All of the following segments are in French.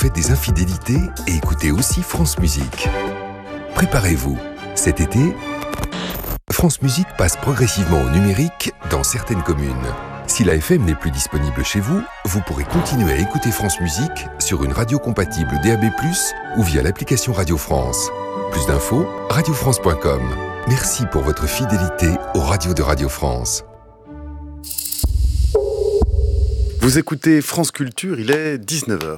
Faites des infidélités et écoutez aussi France Musique. Préparez-vous. Cet été, France Musique passe progressivement au numérique dans certaines communes. Si la FM n'est plus disponible chez vous, vous pourrez continuer à écouter France Musique sur une radio compatible DAB+, ou via l'application Radio France. Plus d'infos, radiofrance.com. Merci pour votre fidélité aux radios de Radio France. Vous écoutez France Culture, il est 19h.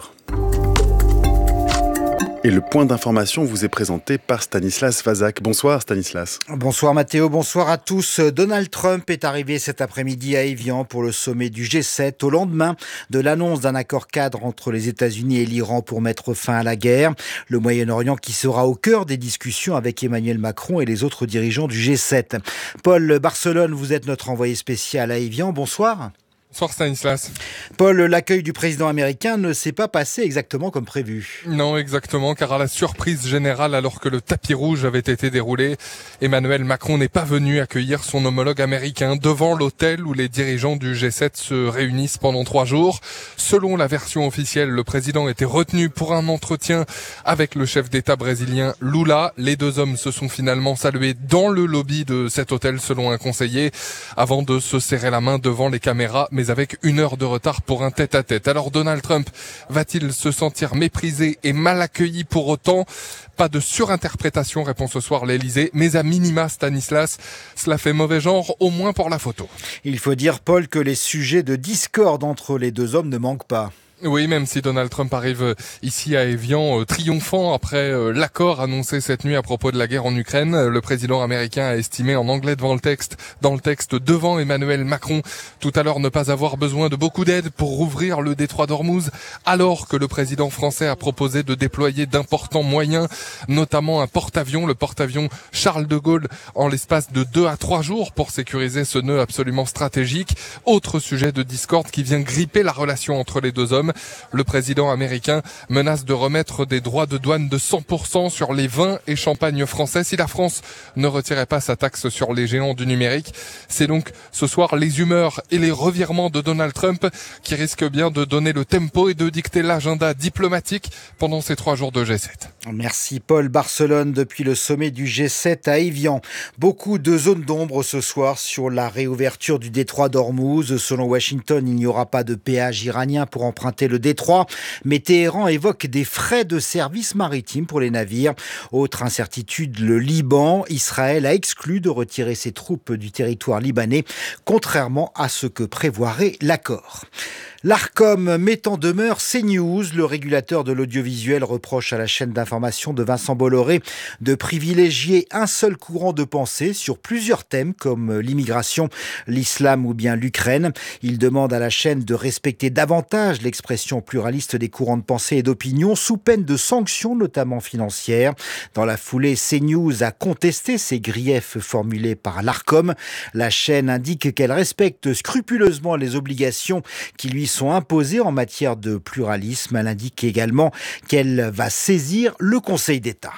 Et le point d'information vous est présenté par Stanislas Vazak. Bonsoir Stanislas. Bonsoir Mathéo, bonsoir à tous. Donald Trump est arrivé cet après-midi à Évian pour le sommet du G7 au lendemain de l'annonce d'un accord cadre entre les États-Unis et l'Iran pour mettre fin à la guerre. Le Moyen-Orient qui sera au cœur des discussions avec Emmanuel Macron et les autres dirigeants du G7. Paul Barcelone, vous êtes notre envoyé spécial à Évian. Bonsoir. Bonsoir Stanislas. Paul, l'accueil du président américain ne s'est pas passé exactement comme prévu. Non, exactement, car à la surprise générale, alors que le tapis rouge avait été déroulé, Emmanuel Macron n'est pas venu accueillir son homologue américain devant l'hôtel où les dirigeants du G7 se réunissent pendant 3 jours. Selon la version officielle, le président était retenu pour un entretien avec le chef d'État brésilien Lula. Les deux hommes se sont finalement salués dans le lobby de cet hôtel, selon un conseiller, avant de se serrer la main devant les caméras, mais avec 1 heure de retard pour un tête-à-tête. Alors Donald Trump va-t-il se sentir méprisé et mal accueilli pour autant ? Pas de surinterprétation, répond ce soir l'Elysée, mais à minima Stanislas, cela fait mauvais genre, au moins pour la photo. Il faut dire, Paul, que les sujets de discorde entre les deux hommes ne manquent pas. Oui, même si Donald Trump arrive ici à Évian triomphant après l'accord annoncé cette nuit à propos de la guerre en Ukraine, le président américain a estimé en anglais dans le texte devant Emmanuel Macron tout à l'heure ne pas avoir besoin de beaucoup d'aide pour rouvrir le détroit d'Ormuz, alors que le président français a proposé de déployer d'importants moyens, notamment un porte-avions, le porte-avions Charles de Gaulle, en l'espace de 2 à 3 jours pour sécuriser ce nœud absolument stratégique. Autre sujet de discorde qui vient gripper la relation entre les deux hommes. Le président américain menace de remettre des droits de douane de 100% sur les vins et champagnes français si la France ne retirait pas sa taxe sur les géants du numérique. C'est donc ce soir les humeurs et les revirements de Donald Trump qui risquent bien de donner le tempo et de dicter l'agenda diplomatique pendant ces 3 jours de G7. Merci Paul. Barcelone depuis le sommet du G7 à Évian. Beaucoup de zones d'ombre ce soir sur la réouverture du détroit d'Ormuz. Selon Washington, il n'y aura pas de péage iranien pour emprunter le détroit, mais Téhéran évoque des frais de service maritime pour les navires. Autre incertitude, le Liban. Israël a exclu de retirer ses troupes du territoire libanais, contrairement à ce que prévoirait l'accord. L'Arcom met en demeure CNews. Le régulateur de l'audiovisuel reproche à la chaîne d'information de Vincent Bolloré de privilégier un seul courant de pensée sur plusieurs thèmes comme l'immigration, l'islam ou bien l'Ukraine. Il demande à la chaîne de respecter davantage l'expression pluraliste des courants de pensée et d'opinion sous peine de sanctions, notamment financières. Dans la foulée, CNews a contesté ces griefs formulés par l'Arcom. La chaîne indique qu'elle respecte scrupuleusement les obligations qui lui sont imposées en matière de pluralisme. Elle indique également qu'elle va saisir le Conseil d'État.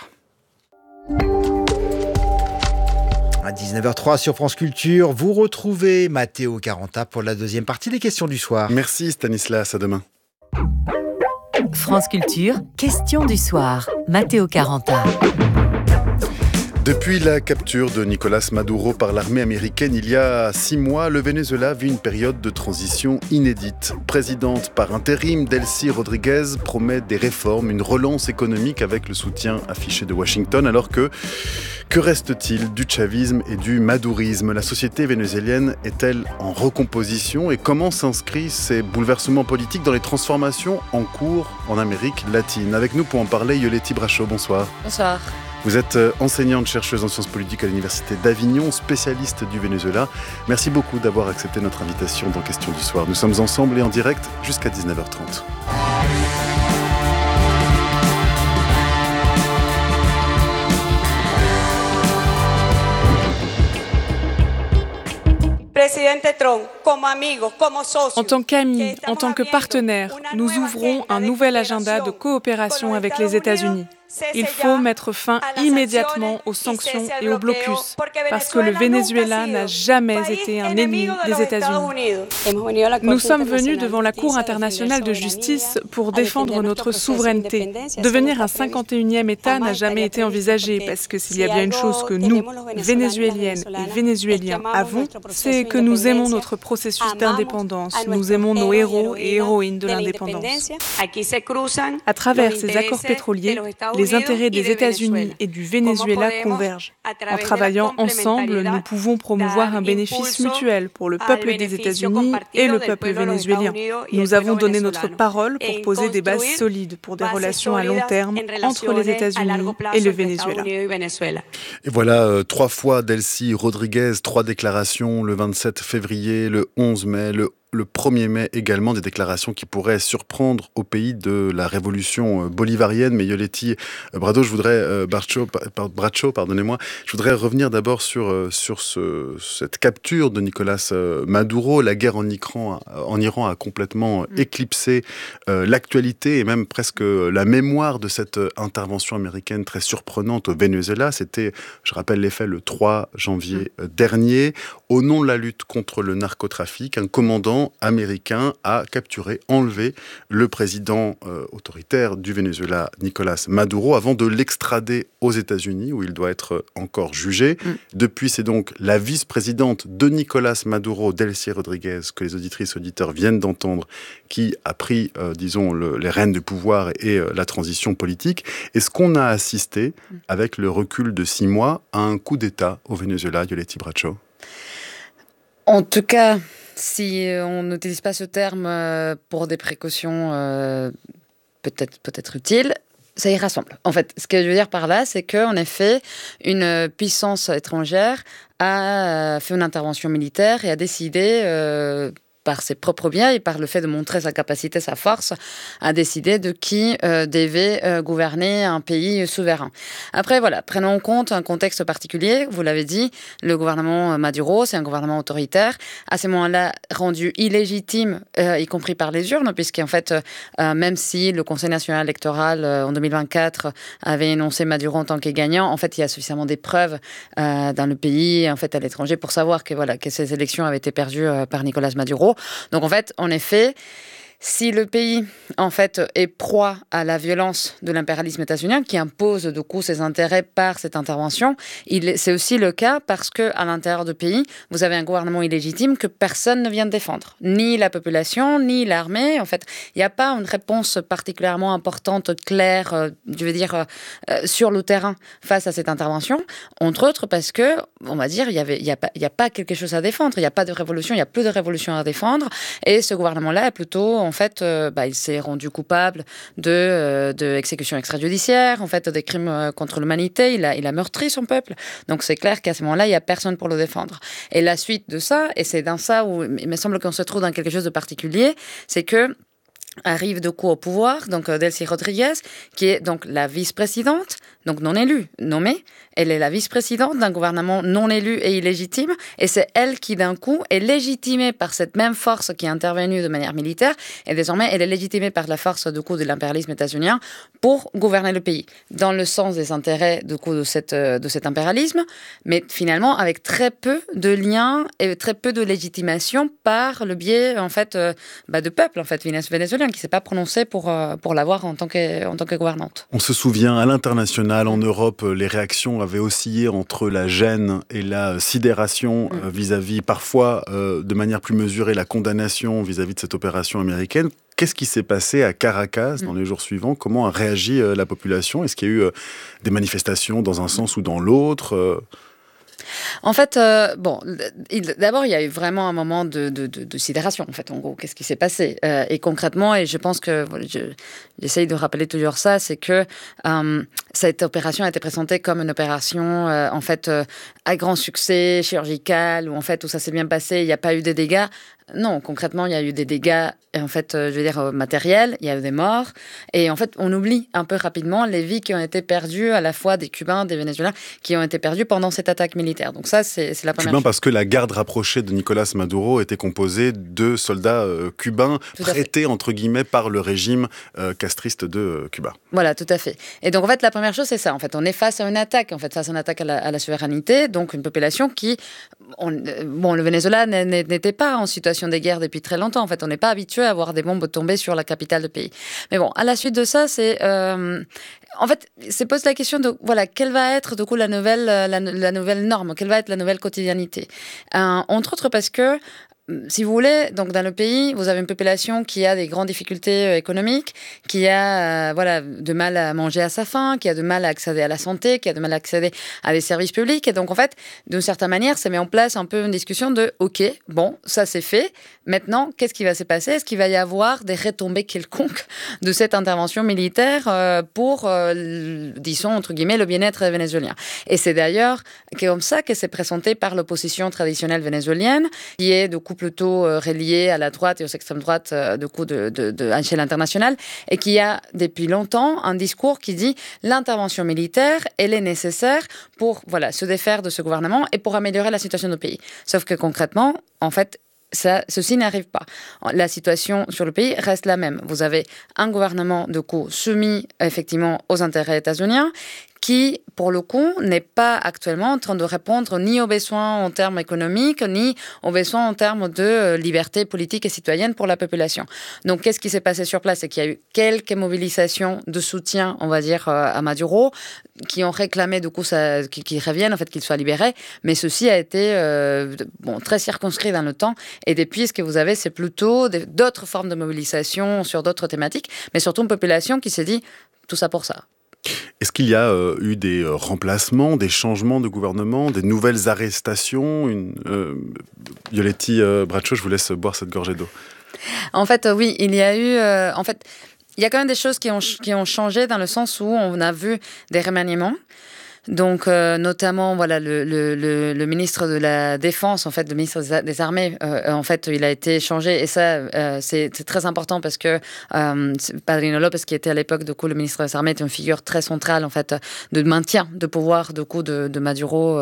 À 19h03 sur France Culture, vous retrouvez Mathéo Caranta pour la deuxième partie des questions du soir. Merci Stanislas, à demain. France Culture, questions du soir. Mathéo Caranta. Depuis la capture de Nicolás Maduro par l'armée américaine il y a 6 mois, le Venezuela vit une période de transition inédite. Présidente par intérim, Delcy Rodriguez promet des réformes, une relance économique avec le soutien affiché de Washington, alors que reste-t-il du chavisme et du madourisme ? La société vénézuélienne est-elle en recomposition et comment s'inscrivent ces bouleversements politiques dans les transformations en cours en Amérique latine ? Avec nous pour en parler, Yoléti Brachot, bonsoir. Bonsoir. Vous êtes enseignante-chercheuse en sciences politiques à l'Université d'Avignon, spécialiste du Venezuela. Merci beaucoup d'avoir accepté notre invitation dans Questions du soir. Nous sommes ensemble et en direct jusqu'à 19h30. En tant qu'amis, en tant que partenaires, nous ouvrons un nouvel agenda de coopération avec les États-Unis. Il faut mettre fin immédiatement aux sanctions et au blocus, parce que le Venezuela n'a jamais été un ennemi des États-Unis. Nous sommes venus devant la Cour internationale de justice pour défendre notre souveraineté. Devenir un 51e État n'a jamais été envisagé, parce que s'il y a bien une chose que nous, Vénézuéliennes et Vénézuéliens, avons, c'est que nous aimons notre processus d'indépendance. Nous aimons nos héros et héroïnes de l'indépendance. À travers ces accords pétroliers, les intérêts des États-Unis et du Venezuela convergent. En travaillant ensemble, nous pouvons promouvoir un bénéfice mutuel pour le peuple des États-Unis et le peuple vénézuélien. Nous avons donné notre parole pour poser des bases solides pour des relations à long terme entre les États-Unis et le Venezuela. Et voilà, 3 fois Delcy Rodriguez, 3 déclarations le 27 février, le 11 mai, le 1er mai également, des déclarations qui pourraient surprendre au pays de la révolution bolivarienne. Mais Yoletti Bracho, je voudrais revenir d'abord sur cette capture de Nicolás Maduro. La guerre en Iran a complètement éclipsé l'actualité et même presque la mémoire de cette intervention américaine très surprenante au Venezuela. C'était, je rappelle les faits, le 3 janvier dernier. Au nom de la lutte contre le narcotrafic, un commandant américain a capturé, enlevé le président autoritaire du Venezuela, Nicolás Maduro, avant de l'extrader aux États-Unis, où il doit être encore jugé. Depuis, c'est donc la vice-présidente de Nicolás Maduro, Delcy Rodriguez, que les auditrices et auditeurs viennent d'entendre, qui a pris, les rênes du pouvoir et la transition politique. Est-ce qu'on a assisté, avec le recul de 6 mois, à un coup d'État au Venezuela, Yoletti Bracho? En tout cas, si on n'utilise pas ce terme pour des précautions peut-être utiles, ça y rassemble. En fait, ce que je veux dire par là, c'est qu'en effet, une puissance étrangère a fait une intervention militaire et a décidé par ses propres biens et par le fait de montrer sa capacité, sa force, à décider de qui devait gouverner un pays souverain. Après, voilà, prenons en compte un contexte particulier. Vous l'avez dit, le gouvernement Maduro, c'est un gouvernement autoritaire, à ce moment-là rendu illégitime, y compris par les urnes, puisqu'en fait, même si le Conseil national électoral en 2024 avait énoncé Maduro en tant que gagnant, en fait, il y a suffisamment d'épreuves dans le pays, en fait, à l'étranger, pour savoir que ces élections avaient été perdues par Nicolás Maduro. Donc en fait, en effet, si le pays en fait est proie à la violence de l'impérialisme états-unien qui impose de coup ses intérêts par cette intervention, c'est aussi le cas parce que à l'intérieur du pays, vous avez un gouvernement illégitime que personne ne vient défendre, ni la population, ni l'armée. En fait, il n'y a pas une réponse particulièrement importante, claire, sur le terrain face à cette intervention. Entre autres parce que, on va dire, il y a pas quelque chose à défendre, il n'y a pas de révolution, il y a plus de révolution à défendre, et ce gouvernement-là est plutôt en fait, il s'est rendu coupable de exécutions extrajudiciaires, en fait, des crimes contre l'humanité. Il a meurtri son peuple. Donc, c'est clair qu'à ce moment-là, il n'y a personne pour le défendre. Et la suite de ça, et c'est dans ça où il me semble qu'on se trouve dans quelque chose de particulier, c'est que arrive de coup au pouvoir, donc Delcy Rodriguez, qui est donc la vice-présidente, donc non élue, nommée. Elle est la vice-présidente d'un gouvernement non élu et illégitime, et c'est elle qui d'un coup est légitimée par cette même force qui est intervenue de manière militaire, et désormais elle est légitimée par la force du coup de l'impérialisme états-unien pour gouverner le pays, dans le sens des intérêts du coup de cet impérialisme, mais finalement avec très peu de liens et très peu de légitimation par le biais en fait de peuple en fait vénézuélien qui ne s'est pas prononcé pour l'avoir en tant que gouvernante. On se souvient, à l'international, en Europe, les réactions avaient oscillé entre la gêne et la sidération vis-à-vis, parfois, de manière plus mesurée, la condamnation vis-à-vis de cette opération américaine. Qu'est-ce qui s'est passé à Caracas dans les jours suivants? Comment a réagi la population? Est-ce qu'il y a eu des manifestations dans un sens ou dans l'autre? En fait, d'abord, il y a eu vraiment un moment de sidération, en fait, en gros, qu'est-ce qui s'est passé. Et concrètement, et je pense que j'essaye de rappeler toujours ça, c'est que cette opération a été présentée comme une opération, en fait, à grand succès, chirurgicale, où ça s'est bien passé, il n'y a pas eu de dégâts. Non, concrètement, il y a eu des dégâts, en fait, matériels, il y a eu des morts. Et en fait, on oublie un peu rapidement les vies qui ont été perdues, à la fois des Cubains, des Vénézuéliens, qui ont été perdues pendant cette attaque militaire. Donc ça, c'est la première chose. Parce que la garde rapprochée de Nicolás Maduro était composée de soldats cubains prêtés, entre guillemets, par le régime castriste de Cuba. Voilà, tout à fait. Et donc, en fait, la première chose, c'est ça. En fait, on est face à une attaque, face à une attaque à la souveraineté, donc une population qui... le Venezuela n'était pas en situation de guerre depuis très longtemps. En fait, on n'est pas habitué à voir des bombes tomber sur la capitale du pays. Mais bon, à la suite de ça, en fait, se pose la question de, quelle va être, du coup, la nouvelle norme, quelle va être la nouvelle quotidianité. Entre autres parce que, si vous voulez, donc dans le pays, vous avez une population qui a des grandes difficultés économiques, qui a de mal à manger à sa faim, qui a de mal à accéder à la santé, qui a de mal à accéder à des services publics. Et donc, en fait, d'une certaine manière, ça met en place un peu une discussion de « Ok, bon, ça c'est fait. Maintenant, qu'est-ce qui va se passer ? Est-ce qu'il va y avoir des retombées quelconques de cette intervention militaire pour, disons, entre guillemets, le bien-être des Vénézuéliens ?» Et c'est d'ailleurs comme ça que c'est présenté par l'opposition traditionnelle vénézuélienne, qui est de coup plutôt reliée à la droite et aux extrêmes droites à l'échelle internationale, et qui a depuis longtemps un discours qui dit l'intervention militaire, elle est nécessaire pour se défaire de ce gouvernement et pour améliorer la situation du pays. Sauf que concrètement, en fait, ceci n'arrive pas. La situation sur le pays reste la même. Vous avez un gouvernement de coup soumis effectivement aux intérêts états-uniens, qui, pour le coup, n'est pas actuellement en train de répondre ni aux besoins en termes économiques, ni aux besoins en termes de liberté politique et citoyenne pour la population. Donc, qu'est-ce qui s'est passé sur place ? C'est qu'il y a eu quelques mobilisations de soutien, on va dire, à Maduro, qui ont réclamé, du coup, qu'il revienne, en fait, qu'il soit libéré. Mais ceci a été très circonscrit dans le temps. Et depuis, ce que vous avez, c'est plutôt d'autres formes de mobilisation sur d'autres thématiques, mais surtout une population qui s'est dit tout ça pour ça. Est-ce qu'il y a eu des remplacements, des changements de gouvernement, des nouvelles arrestations Yoletti Bracho, je vous laisse boire cette gorgée d'eau. En fait, oui, il y a eu... il y a quand même des choses qui ont changé dans le sens où on a vu des remaniements. Donc, notamment, le ministre de la Défense, en fait, le ministre des Armées, en fait, il a été changé. Et ça, c'est très important parce que Padrino López, qui était à l'époque, du coup, le ministre des Armées, était une figure très centrale, en fait, de maintien de pouvoir, du coup, de Maduro,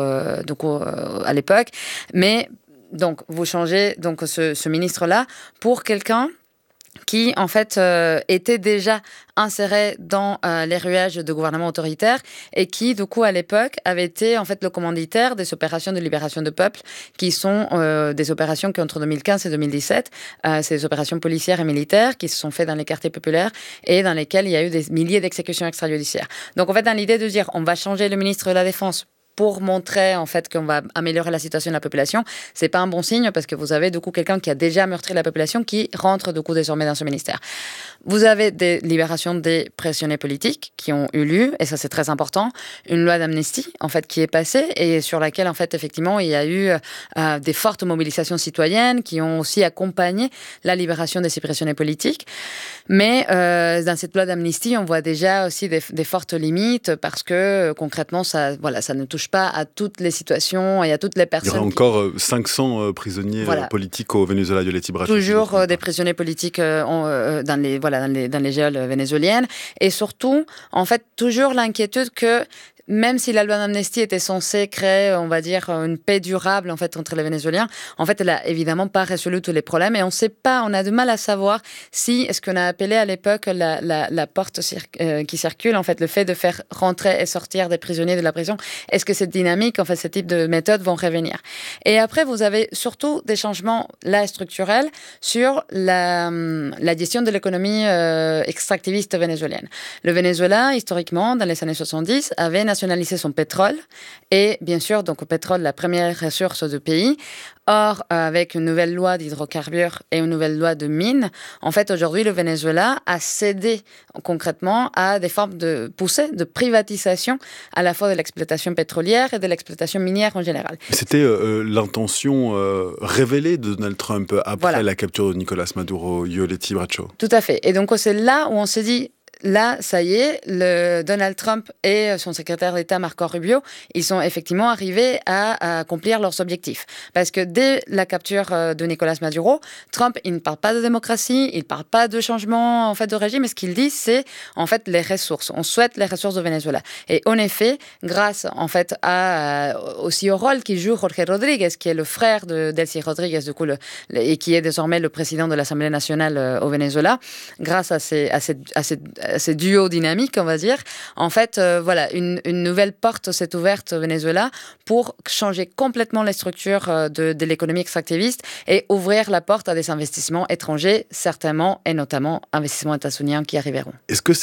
à l'époque. Mais, donc, vous changez donc ce ministre-là pour quelqu'un qui, en fait, était déjà inséré dans les rouages de gouvernement autoritaire et qui, du coup, à l'époque, avait été, en fait, le commanditaire des opérations de libération de peuple, qui sont des opérations qui, entre 2015 et 2017, c'est des opérations policières et militaires qui se sont faites dans les quartiers populaires et dans lesquelles il y a eu des milliers d'exécutions extrajudiciaires. Donc, en fait, dans l'idée de dire, on va changer le ministre de la Défense pour montrer en fait qu'on va améliorer la situation de la population, c'est pas un bon signe parce que vous avez du coup quelqu'un qui a déjà meurtri la population qui rentre du coup désormais dans ce ministère. Vous avez des libérations des prisonniers politiques qui ont eu lieu, et ça c'est très important, une loi d'amnistie en fait qui est passée et sur laquelle en fait effectivement il y a eu des fortes mobilisations citoyennes qui ont aussi accompagné la libération de ces prisonniers politiques. Mais dans cette loi d'amnistie, on voit déjà aussi des fortes limites parce que concrètement ça ne touche pas à toutes les situations et à toutes les personnes. Il y aura encore 500 prisonniers politiques au Venezuela, Yoletti Bracho. Toujours des prisonniers politiques dans les geôles vénézuéliennes. Et surtout, en fait, toujours l'inquiétude que même si la loi d'amnistie était censée créer, on va dire, une paix durable en fait entre les Vénézuéliens, en fait, elle a évidemment pas résolu tous les problèmes et on sait pas, on a du mal à savoir si ce qu'on a appelé à l'époque la porte qui circule, en fait, le fait de faire rentrer et sortir des prisonniers de la prison, est-ce que cette dynamique, en fait, ce type de méthodes vont revenir. Et après, vous avez surtout des changements là structurels sur la gestion de l'économie extractiviste vénézuélienne. Le Venezuela, historiquement, dans les années 70, avait nationaliser son pétrole et bien sûr donc le pétrole la première ressource du pays. Or avec une nouvelle loi d'hydrocarbures et une nouvelle loi de mines, en fait aujourd'hui le Venezuela a cédé concrètement à des formes de poussées de privatisation à la fois de l'exploitation pétrolière et de l'exploitation minière en général. C'était l'intention révélée de Donald Trump après la capture de Nicolás Maduro, Yoletti Bracho. Tout à fait. Et donc c'est là où on s'est dit là, ça y est, Donald Trump et son secrétaire d'État Marco Rubio, ils sont effectivement arrivés à accomplir leurs objectifs. Parce que dès la capture de Nicolás Maduro, Trump, il ne parle pas de démocratie, il ne parle pas de changement en fait, de régime, mais ce qu'il dit, c'est en fait les ressources. On souhaite les ressources du Venezuela. Et en effet, grâce en fait aussi au rôle qu'il joue Jorge Rodríguez, qui est le frère de Delcy Rodríguez, du coup, et qui est désormais le président de l'Assemblée nationale au Venezuela, grâce à ces duos dynamiques, on va dire, en fait, voilà, une nouvelle porte s'est ouverte au Venezuela pour changer complètement les structures de l'économie extractiviste et ouvrir la porte à des investissements étrangers, certainement, et notamment investissements états-uniens qui arriveront. Est-ce que